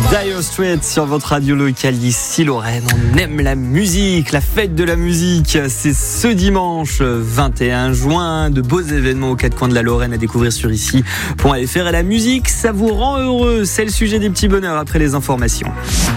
Dire Straits sur votre radio locale d'ici Lorraine. On aime la musique, la fête de la musique. C'est ce dimanche 21 juin. De beaux événements aux quatre coins de la Lorraine à découvrir sur ici.fr. Et la musique, ça vous rend heureux. C'est le sujet des petits bonheurs après les informations.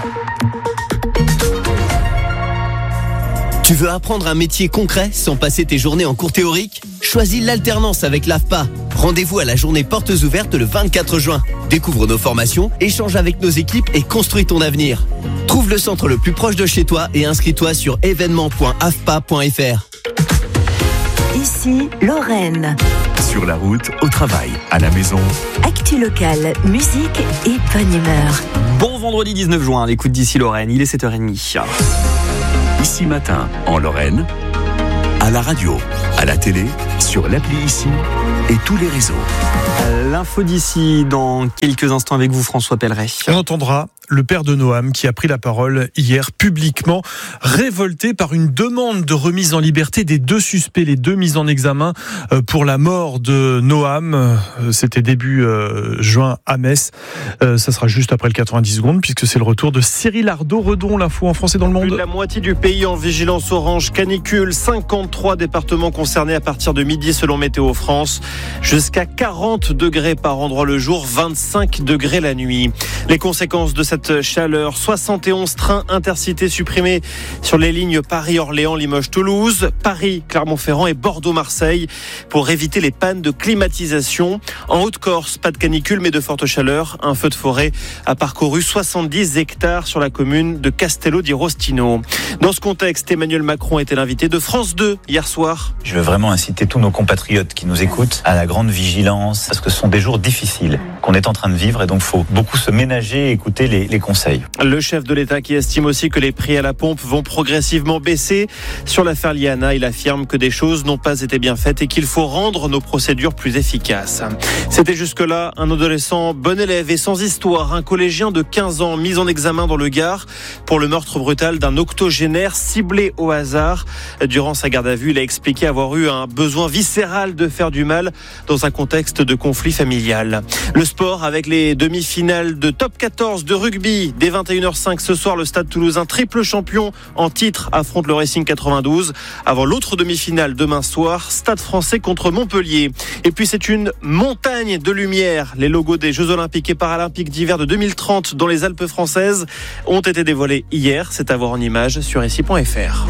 Tu veux apprendre un métier concret sans passer tes journées en cours théorique ? Choisis l'alternance avec l'AFPA. Rendez-vous à la journée portes ouvertes le 24 juin. Découvre nos formations, échange avec nos équipes et construis ton avenir. Trouve le centre le plus proche de chez toi et inscris-toi sur événement.afpa.fr. Ici, Lorraine. Sur la route, au travail, à la maison. Actu locale, musique et bonne humeur. Bon vendredi 19 juin, l'écoute d'ici Lorraine, il est 7h30. Ici matin, en Lorraine, à la radio, à la télé, sur l'appli Ici et tous les réseaux. L'info d'ici dans quelques instants avec vous, François Pelleret. On entendra le père de Noam qui a pris la parole hier publiquement, révolté par une demande de remise en liberté des deux suspects, les deux mis en examen pour la mort de Noam. C'était début juin à Metz. Ça sera juste après le 90 secondes puisque c'est le retour de Cyril Ardo. Redon l'info en français dans le monde. Plus de la moitié du pays en vigilance orange canicule. 53 départements concernés à partir de midi selon Météo France. Jusqu'à 40 degrés par endroit le jour, 25 degrés la nuit. Les conséquences de cette chaleur, 71 trains intercités supprimés sur les lignes Paris-Orléans, Limoges-Toulouse, Paris-Clermont-Ferrand et Bordeaux-Marseille pour éviter les pannes de climatisation. En Haute-Corse, pas de canicule mais de forte chaleur. Un feu de forêt a parcouru 70 hectares sur la commune de Castello di Rostino. Dans ce contexte, Emmanuel Macron était l'invité de France 2 hier soir. Je veux vraiment inciter tous nos compatriotes qui nous écoutent à la grande vigilance parce que ce sont des jours difficiles qu'on est en train de vivre et donc il faut beaucoup se ménager et écouter les conseils. Le chef de l'État qui estime aussi que les prix à la pompe vont progressivement baisser. Sur l'affaire Liana, il affirme que des choses n'ont pas été bien faites et qu'il faut rendre nos procédures plus efficaces. C'était jusque-là un adolescent bon élève et sans histoire, un collégien de 15 ans mis en examen dans le Gard pour le meurtre brutal d'un octogénaire ciblé au hasard. Durant sa garde à vue, il a expliqué avoir eu un besoin viscéral de faire du mal dans un contexte de conflit familial. Le sport avec les demi-finales de top 14 de rugby. Dès 21h05 ce soir, le Stade Toulousain, triple champion en titre, affronte le Racing 92. Avant l'autre demi-finale demain soir, Stade Français contre Montpellier. Et puis c'est une montagne de lumière. Les logos des Jeux Olympiques et Paralympiques d'hiver de 2030 dans les Alpes françaises ont été dévoilés hier. C'est à voir en images sur ici.fr.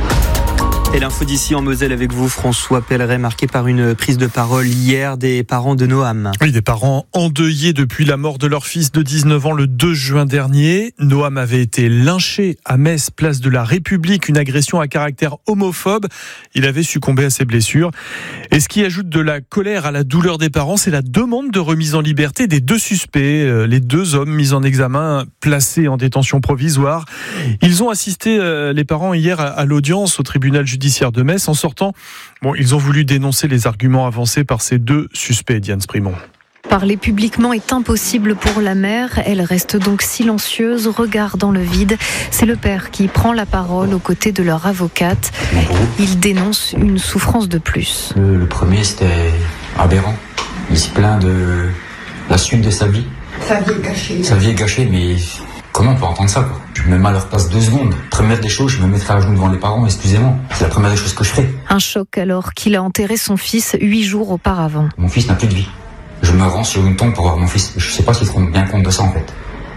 Et l'info d'ici en Moselle avec vous, François Pelleret, marqué par une prise de parole hier des parents de Noam. Oui, des parents endeuillés depuis la mort de leur fils de 19 ans le 2 juin dernier. Noam avait été lynché à Metz, place de la République, une agression à caractère homophobe. Il avait succombé à ses blessures. Et ce qui ajoute de la colère à la douleur des parents, c'est la demande de remise en liberté des deux suspects, les deux hommes mis en examen, placés en détention provisoire. Ils ont assisté, les parents, hier à l'audience au tribunal judiciaire de Metz. En sortant, ils ont voulu dénoncer les arguments avancés par ces deux suspects, Diane Sprimont. Parler publiquement est impossible pour la mère. Elle reste donc silencieuse, regard dans le vide. C'est le père qui prend la parole aux côtés de leur avocate. Il dénonce une souffrance de plus. Le premier, c'était aberrant. Il se plaint de la suite de sa vie. Sa vie est gâchée. Sa vie est gâchée, mais comment on peut entendre ça, quoi ? Je me mets à leur place 2 secondes. Première des choses, je me mettrai à genoux devant les parents, excusez-moi. C'est la première des choses que je ferai. Un choc alors qu'il a enterré son fils 8 jours auparavant. Mon fils n'a plus de vie. Je me rends sur une tombe pour voir mon fils. Je sais pas s'ils se rendent bien compte de ça, en fait.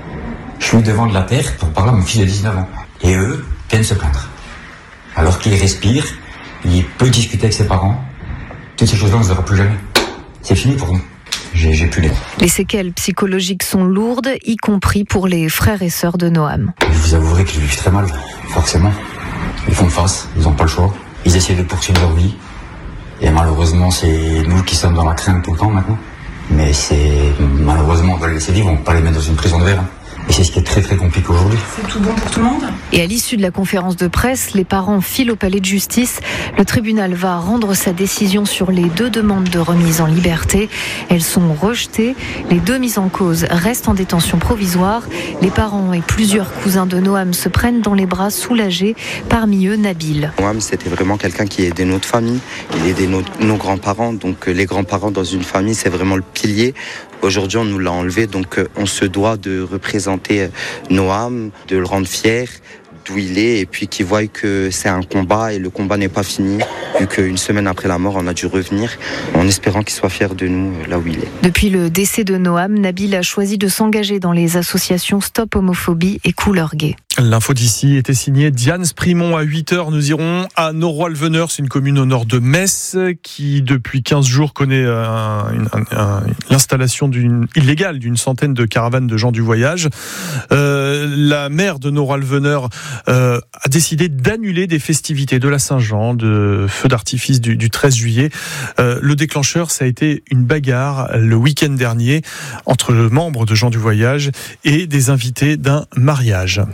Je suis devant de la terre pour parler à mon fils de 19 ans. Et eux viennent se plaindre. Alors qu'il respire, il peut discuter avec ses parents. Toutes ces choses-là, on ne se verra plus jamais. C'est fini pour nous. J'ai plus les mots. Les séquelles psychologiques sont lourdes, y compris pour les frères et sœurs de Noam. Je vous avouerai qu'ils vivent très mal, forcément. Ils font face, ils n'ont pas le choix. Ils essaient de poursuivre leur vie. Et malheureusement, c'est nous qui sommes dans la crainte tout le temps maintenant. Mais malheureusement, on doit les laisser vivre, on ne peut pas les mettre dans une prison de verre. Et c'est ce qui est très très compliqué aujourd'hui. C'est tout bon pour tout le monde. Et à l'issue de la conférence de presse, les parents filent au palais de justice. Le tribunal va rendre sa décision sur les 2 demandes de remise en liberté. Elles sont rejetées. Les 2 mises en cause restent en détention provisoire. Les parents et plusieurs cousins de Noam se prennent dans les bras soulagés. Parmi eux, Nabil. Noam, c'était vraiment quelqu'un qui aidait notre famille. Il aidait nos grands-parents. Donc les grands-parents dans une famille, c'est vraiment le pilier. Aujourd'hui, on nous l'a enlevé, donc on se doit de représenter Noam, de le rendre fier d'où il est, et puis qu'il voie que c'est un combat et le combat n'est pas fini, vu qu'une semaine après la mort, on a dû revenir en espérant qu'il soit fier de nous là où il est. Depuis le décès de Noam, Nabil a choisi de s'engager dans les associations Stop Homophobie et Couleur Gay. L'info d'ici était signée Diane Sprimont. À 8h, nous irons à Noroy-le-Veneur. C'est une commune au nord de Metz qui, depuis 15 jours, connaît l'installation illégale d'une centaine de caravanes de gens du voyage. La maire de Noroy-le-Veneur a décidé d'annuler des festivités de la Saint-Jean, de feux d'artifice du 13 juillet. Le déclencheur, ça a été une bagarre le week-end dernier entre membres de gens du voyage et des invités d'un mariage.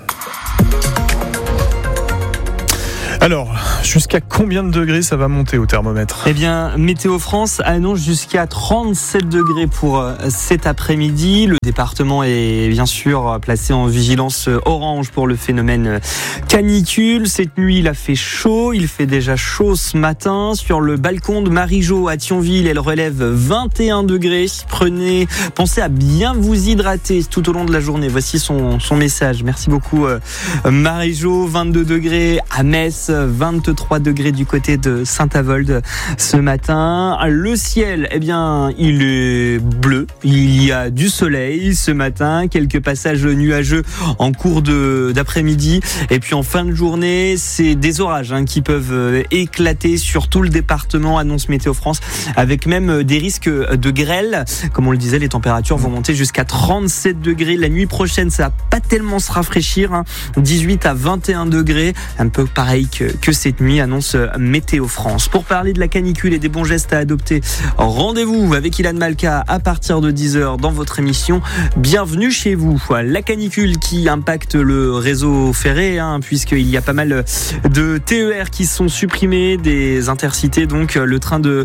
Alors, jusqu'à combien de degrés ça va monter au thermomètre ? Eh bien, Météo France annonce jusqu'à 37 degrés pour cet après-midi. Le département est bien sûr placé en vigilance orange pour le phénomène canicule. Cette nuit, il a fait chaud. Il fait déjà chaud ce matin. Sur le balcon de Marie-Jo à Thionville, elle relève 21 degrés. Pensez à bien vous hydrater tout au long de la journée. Voici son message. Merci beaucoup Marie-Jo. 22 degrés à Metz. 23 degrés du côté de Saint-Avold ce matin. Le ciel, eh bien, il est bleu. Il y a du soleil ce matin. Quelques passages nuageux en cours d'après-midi. Et puis en fin de journée, c'est des orages qui peuvent éclater sur tout le département, annonce Météo France, avec même des risques de grêle. Comme on le disait, les températures vont monter jusqu'à 37 degrés. La nuit prochaine, ça va pas tellement se rafraîchir. 18 à 21 degrés. Un peu pareil que cette nuit, annonce Météo France. Pour parler de la canicule et des bons gestes à adopter, rendez-vous avec Ilan Malka à partir de 10h dans votre émission Bienvenue chez vous. La canicule qui impacte le réseau ferré, puisqu'il y a pas mal de TER qui sont supprimés, des intercités, donc le train de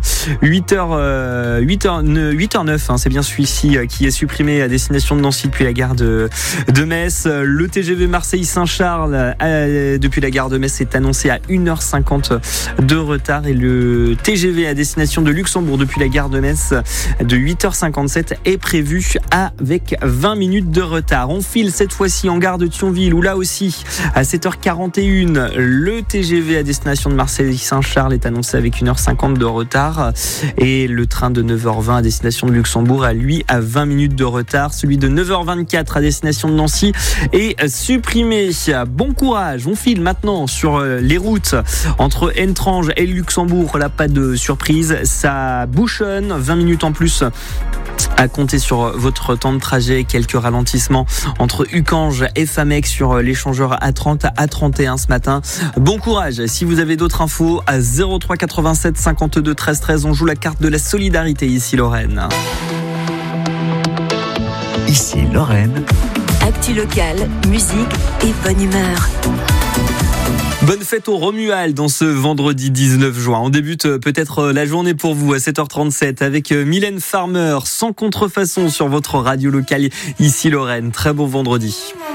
8h09, c'est bien celui-ci qui est supprimé à destination de Nancy depuis la gare de Metz. Le TGV Marseille-Saint-Charles depuis la gare de Metz est annoncé à 1h50 de retard, et le TGV à destination de Luxembourg depuis la gare de Metz de 8h57 est prévu avec 20 minutes de retard. On file cette fois-ci en gare de Thionville, où là aussi à 7h41 le TGV à destination de Marseille-Saint-Charles est annoncé avec 1h50 de retard, et le train de 9h20 à destination de Luxembourg a lui à 20 minutes de retard. Celui de 9h24 à destination de Nancy est supprimé. Bon courage, on file maintenant sur les routes entre Entrange et Luxembourg. Là, pas de surprise, ça bouchonne. 20 minutes en plus à compter sur votre temps de trajet. Quelques ralentissements entre Ucange et Famec sur l'échangeur A30 à 31 ce matin. Bon courage. Si vous avez d'autres infos, à 03 87 52 13 13, on joue la carte de la solidarité ici Lorraine. Ici Lorraine. Actu locale, musique et bonne humeur. Bonne fête au Romuald dans ce vendredi 19 juin. On débute peut-être la journée pour vous à 7h37 avec Mylène Farmer, sans contrefaçon sur votre radio locale ici Lorraine. Très bon vendredi.